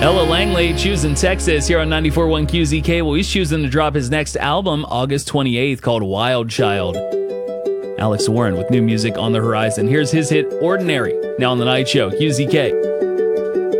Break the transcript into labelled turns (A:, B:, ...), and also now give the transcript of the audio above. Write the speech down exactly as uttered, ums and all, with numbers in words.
A: Ella Langley choosing Texas here on ninety-four point one Q Z K. Well, he's choosing to drop his next album August twenty-eighth called Wild Child. Alex Warren with new music on the horizon. Here's his hit Ordinary, now on the Night Show, Q Z K.